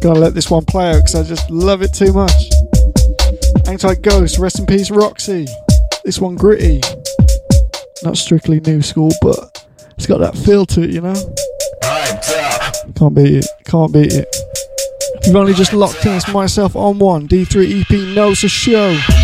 Gonna let this one play out because I just love it too much. Anti-Ghost, rest in peace Roxy. This one gritty. Not strictly new school, but it's got that feel to it, you know? Can't beat it, can't beat it. If you've only just locked in, it's myself on one, D3 EP knows the show.